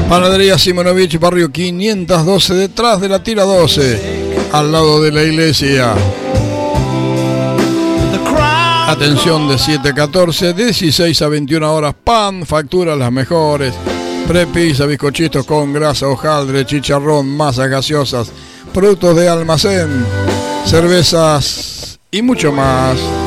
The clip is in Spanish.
Panadería Simonovich, barrio 512, detrás de la tira 12, al lado de la iglesia. Atención de 7 a 14, 16 a 21 horas, pan, facturas las mejores, prepizza, bizcochitos con grasa, hojaldre, chicharrón, masas gaseosas, productos de almacén, cervezas y mucho más.